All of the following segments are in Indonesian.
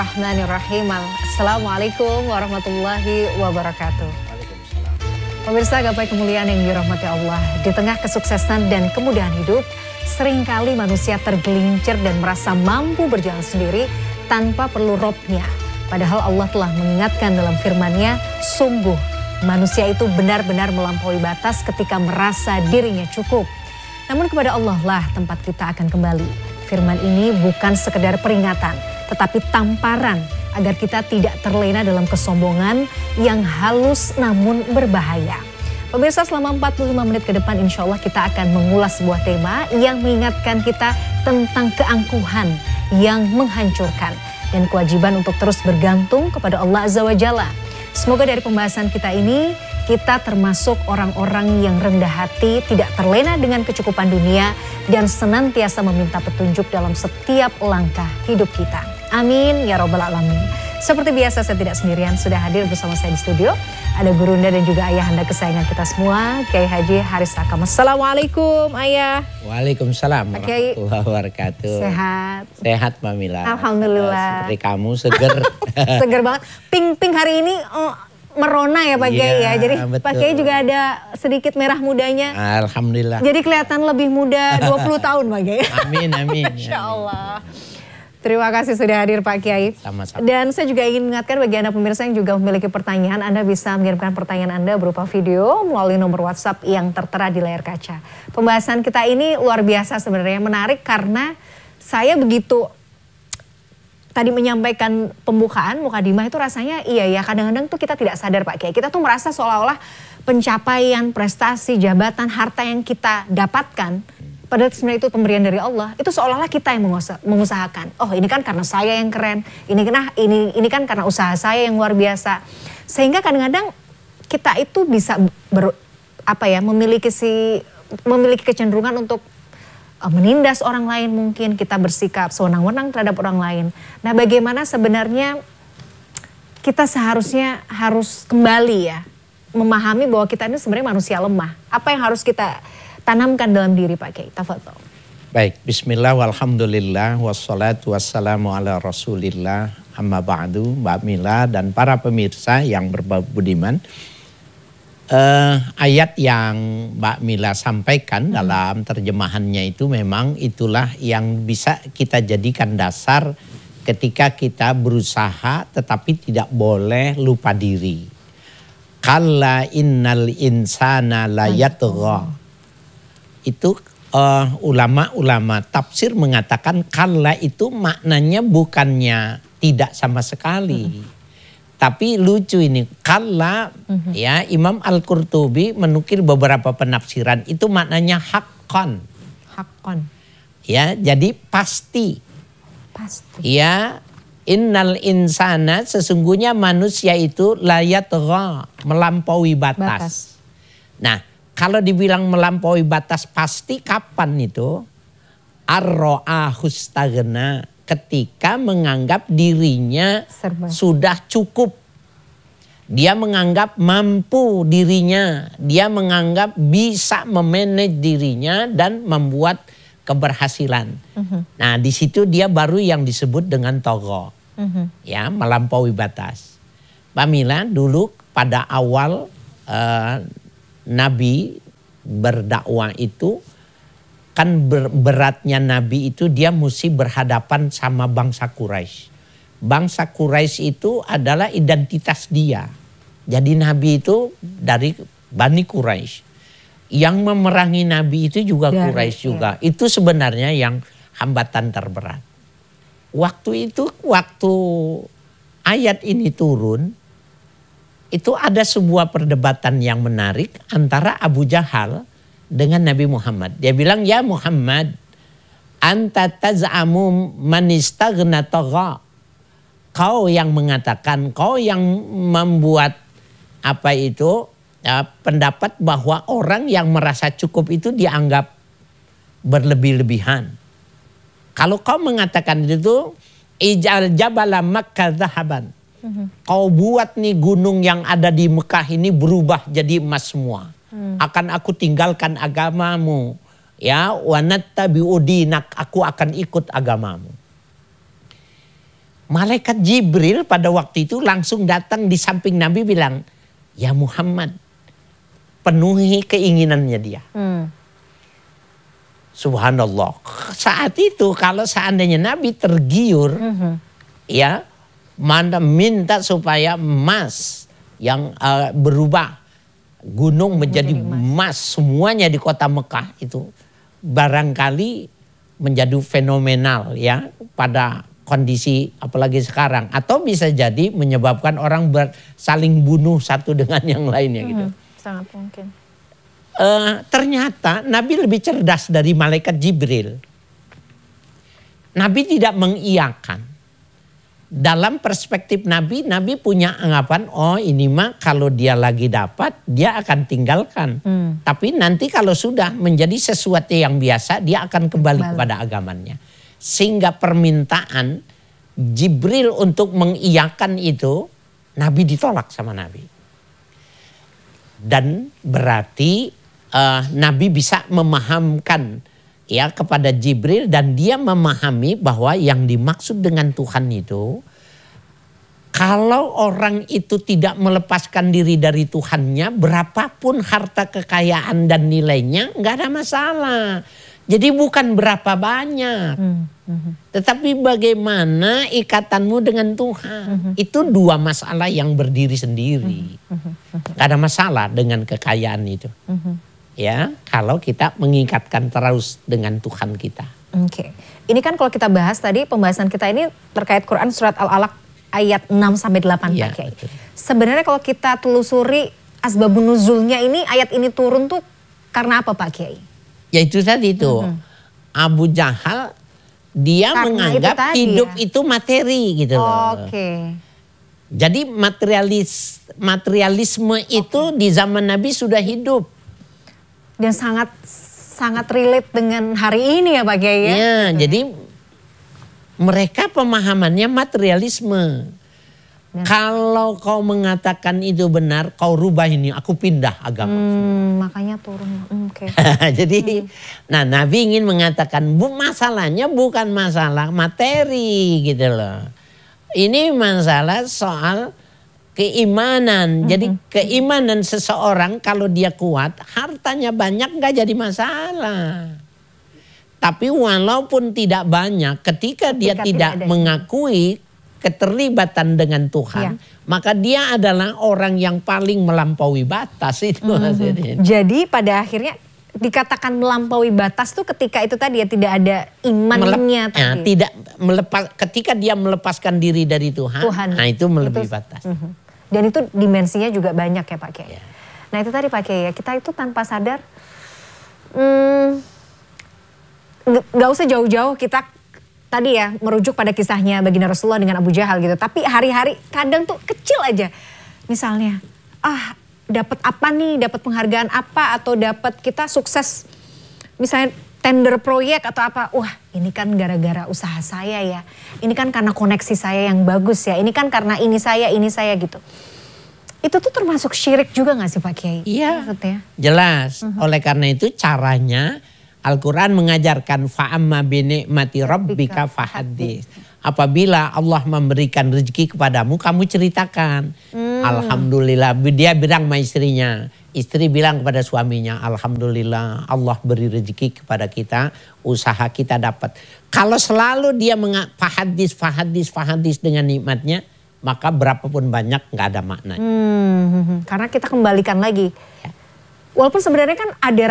Bismillahirrahmanirrahim. Assalamualaikum warahmatullahi wabarakatuh. Pemirsa gapai kemuliaan yang dirahmati Allah, di tengah kesuksesan dan kemudahan hidup, seringkali manusia tergelincir dan merasa mampu berjalan sendiri tanpa perlu Robnya. Padahal Allah telah mengingatkan dalam firman-Nya, sungguh manusia itu benar-benar melampaui batas ketika merasa dirinya cukup. Namun kepada Allah lah tempat kita akan kembali. Firman ini bukan sekedar peringatan, tetapi tamparan agar kita tidak terlena dalam kesombongan yang halus namun berbahaya. Pemirsa, selama 45 menit ke depan insya Allah kita akan mengulas sebuah tema yang mengingatkan kita tentang keangkuhan yang menghancurkan dan kewajiban untuk terus bergantung kepada Allah Azza wa Jalla. Semoga dari pembahasan kita ini kita termasuk orang-orang yang rendah hati, tidak terlena dengan kecukupan dunia dan senantiasa meminta petunjuk dalam setiap langkah hidup kita. Amin ya robbal alamin. Seperti biasa saya tidak sendirian, sudah hadir bersama saya di studio. Ada gurunda dan juga ayahanda kesayangan kita semua, Kiai Haji Haris Rakam. Assalamualaikum Ayah. Waalaikumsalam Kiai, warahmatullahi wabarakatuh. Sehat? Sehat Mbak Mila. Alhamdulillah. Seperti kamu seger. Seger banget. Pink hari ini merona ya Pak Kiai ya. Jadi betul. Pak Kiai juga ada sedikit merah mudanya. Alhamdulillah. Jadi kelihatan lebih muda 20 tahun Pak Kiai. Amin, amin. Masya Allah. Terima kasih sudah hadir Pak Kiai. Sama-sama. Dan saya juga ingin mengingatkan bagi Anda pemirsa yang juga memiliki pertanyaan, Anda bisa mengirimkan pertanyaan Anda berupa video melalui nomor WhatsApp yang tertera di layar kaca. Pembahasan kita ini luar biasa sebenarnya, menarik karena saya begitu tadi menyampaikan pembukaan mukadimah itu rasanya iya ya, kadang-kadang tuh kita tidak sadar Pak Kiai. Kita tuh merasa seolah-olah pencapaian, prestasi, jabatan, harta yang kita dapatkan, padahal sebenarnya itu pemberian dari Allah, itu seolah-olah kita yang mengusahakan. Oh ini kan karena saya yang keren, ini kan karena usaha saya yang luar biasa. Sehingga kadang-kadang kita itu bisa memiliki kecenderungan untuk menindas orang lain, mungkin kita bersikap sewenang-wenang terhadap orang lain. Nah bagaimana sebenarnya kita seharusnya harus kembali ya, memahami bahwa kita ini sebenarnya manusia lemah. Apa yang harus kita tanamkan dalam diri Pak Kiai? Tafadhol. Baik, bismillah walhamdulillah wassalatu wassalamu ala rasulillah amma ba'du, Mbak Mila dan para pemirsa yang berbudiman. Ayat yang Mbak Mila sampaikan dalam terjemahannya itu memang itulah yang bisa kita jadikan dasar ketika kita berusaha tetapi tidak boleh lupa diri. Kalla innal insana la yatgha. Itu ulama-ulama tafsir mengatakan kalla itu maknanya bukannya tidak sama sekali. Tapi lucu ini, kalla ya Imam Al-Qurtubi menukil beberapa penafsiran itu maknanya haqqan. Haqqan. Ya, jadi pasti. Pasti. Ya, innal insana sesungguhnya manusia itu la yatgha, melampaui batas. Nah, kalau dibilang melampaui batas pasti kapan itu? Ar-ra'ahustagna, ketika menganggap dirinya sudah cukup. Dia menganggap mampu dirinya. Dia menganggap bisa memanage dirinya dan membuat keberhasilan. Nah di situ dia baru yang disebut dengan togho. Ya, melampaui batas. Mbak Mila, dulu pada awal Nabi berdakwah itu kan beratnya Nabi itu dia mesti berhadapan sama bangsa Quraisy. Bangsa Quraisy itu adalah identitas dia. Jadi Nabi itu dari Bani Quraisy. Yang memerangi Nabi itu juga Quraisy juga. Ya. Itu sebenarnya yang hambatan terberat. Waktu itu, waktu ayat ini turun, itu ada sebuah perdebatan yang menarik antara Abu Jahal dengan Nabi Muhammad. Dia bilang, ya Muhammad, anta taz'amu man istaghna tagha. Kau yang mengatakan, kau yang membuat pendapat bahwa orang yang merasa cukup itu dianggap berlebih-lebihan. Kalau kau mengatakan itu, ij'al jabala Makkah dhahaban. Kau buat nih gunung yang ada di Mekah ini berubah jadi emas semua. Akan aku tinggalkan agamamu. Ya, wa nattabi'u dinak, aku akan ikut agamamu. Malaikat Jibril pada waktu itu langsung datang di samping Nabi bilang, ya Muhammad, penuhi keinginannya dia. Subhanallah. Saat itu kalau seandainya Nabi tergiur, ya minta supaya emas yang berubah gunung menjadi emas semuanya di kota Mekah itu barangkali menjadi fenomenal ya pada kondisi apalagi sekarang, atau bisa jadi menyebabkan orang saling bunuh satu dengan yang lainnya gitu. Sangat mungkin. Ternyata Nabi lebih cerdas dari malaikat Jibril. Nabi tidak mengiyakan. Dalam perspektif Nabi, Nabi punya anggapan, oh ini mah kalau dia lagi dapat, dia akan tinggalkan. Tapi nanti kalau sudah menjadi sesuatu yang biasa, dia akan kembali kepada agamanya. Sehingga permintaan Jibril untuk mengiyakan itu, Nabi ditolak sama Nabi. Dan berarti Nabi bisa memahamkan ya kepada Jibril, dan dia memahami bahwa yang dimaksud dengan Tuhan itu, kalau orang itu tidak melepaskan diri dari Tuhannya, berapapun harta kekayaan dan nilainya nggak ada masalah. Jadi bukan berapa banyak, tetapi bagaimana ikatanmu dengan Tuhan. Itu dua masalah yang berdiri sendiri. Gak ada masalah dengan kekayaan itu. Ya, kalau kita mengikatkan terus dengan Tuhan kita. Oke. Ini kan kalau kita bahas tadi, pembahasan kita ini terkait Quran surat Al-Alaq ayat 6-8 Ya, Pak Kiai. betul. Sebenarnya kalau kita telusuri asbabun nuzulnya ini, ayat ini turun tuh karena apa Pak Kiai? Ya itu tadi itu. Abu Jahal dia Karena menganggap itu tadi hidup ya? itu materi gitu loh. Oke. Jadi materialisme itu di zaman Nabi sudah hidup. Dan sangat relate dengan hari ini ya Pak Kiai ya? Ya, jadi mereka pemahamannya materialisme. Kalau kau mengatakan itu benar, kau rubah ini, aku pindah agama. Makanya turun. Oke. Jadi, nah Nabi ingin mengatakan masalahnya bukan masalah materi gitu loh. Ini masalah soal keimanan. Jadi keimanan seseorang kalau dia kuat, hartanya banyak nggak jadi masalah. Tapi walaupun tidak banyak, ketika dia tidak mengakui keterlibatan dengan Tuhan, maka dia adalah orang yang paling melampaui batas itu. Jadi pada akhirnya dikatakan melampaui batas tuh ketika itu tadi ya tidak ada imannya tadi. Tidak ketika dia melepaskan diri dari Tuhan. Nah itu melebihi batas. Dan itu dimensinya juga banyak ya Pak Kiai. Nah itu tadi Pak Kiai ya, kita itu tanpa sadar nggak usah jauh-jauh kita tadi ya merujuk pada kisahnya baginda Rasulullah dengan Abu Jahal gitu. Tapi hari-hari kadang tuh kecil aja. Misalnya, dapat apa nih, dapat penghargaan apa, atau dapat kita sukses misalnya tender proyek atau apa. Wah ini kan gara-gara usaha saya ya. Ini kan karena koneksi saya yang bagus ya. Ini kan karena ini saya gitu. Itu tuh termasuk syirik juga gak sih Pak Kiai? Iya, maksudnya? Jelas. Oleh karena itu caranya Al-Quran mengajarkan fa'amma binikmati rabbika fahadis. Apabila Allah memberikan rezeki kepadamu, kamu ceritakan. Alhamdulillah. Dia bilang sama istrinya. Istri bilang kepada suaminya, Alhamdulillah Allah beri rezeki kepada kita, usaha kita dapat. Kalau selalu dia fahadis dengan nikmatnya, maka berapapun banyak nggak ada maknanya. Karena kita kembalikan lagi. Walaupun sebenarnya kan ada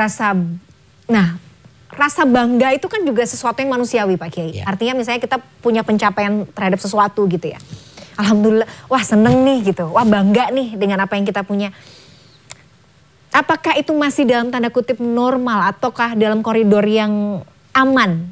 rasa bangga itu kan juga sesuatu yang manusiawi Pak Kiai. Artinya misalnya kita punya pencapaian terhadap sesuatu gitu ya. Alhamdulillah, wah seneng nih gitu. Wah bangga nih dengan apa yang kita punya. Apakah itu masih dalam tanda kutip normal ataukah dalam koridor yang aman?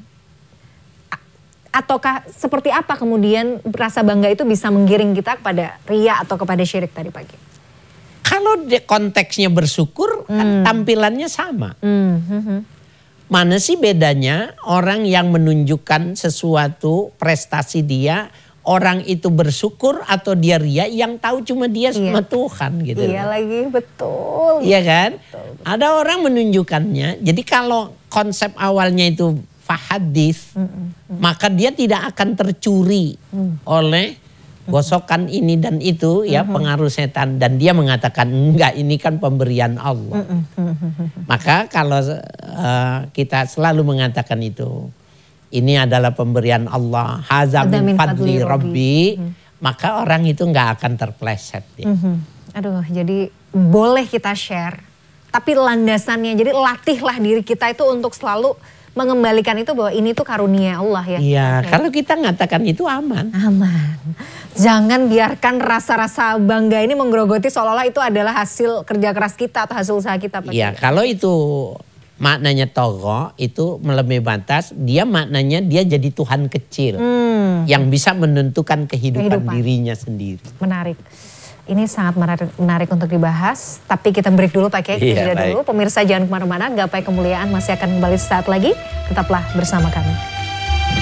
Ataukah seperti apa kemudian rasa bangga itu bisa menggiring kita kepada riya atau kepada syirik tadi Pak Kiai? Kalau konteksnya bersyukur kan tampilannya sama. Mana sih bedanya orang yang menunjukkan sesuatu prestasi dia, orang itu bersyukur atau dia ria, yang tahu cuma dia sama Tuhan gitu. Iya lagi, betul. Iya kan? Betul. Ada orang menunjukkannya. Jadi kalau konsep awalnya itu fahadis, maka dia tidak akan tercuri oleh gosokan ini dan itu ya, pengaruh setan. Dan dia mengatakan enggak, ini kan pemberian Allah. Maka kalau kita selalu mengatakan itu, ini adalah pemberian Allah, haza min fadli rabbi, maka orang itu enggak akan terpleset ya. Aduh, jadi boleh kita share, tapi landasannya, jadi latihlah diri kita itu untuk selalu mengembalikan itu bahwa ini tuh karunia Allah ya. Iya, kalau kita mengatakan itu aman. Aman. Jangan biarkan rasa-rasa bangga ini menggerogoti seolah-olah itu adalah hasil kerja keras kita atau hasil usaha kita. Iya, kalau itu maknanya togo, itu melebihi batas, dia maknanya dia jadi Tuhan kecil yang bisa menentukan kehidupan dirinya sendiri. Menarik. Ini sangat menarik untuk dibahas, tapi kita break dulu Pak Kiai, kita jeda dulu. Pemirsa jangan kemana-mana, Gapai Kemuliaan masih akan kembali sesaat lagi, tetaplah bersama kami.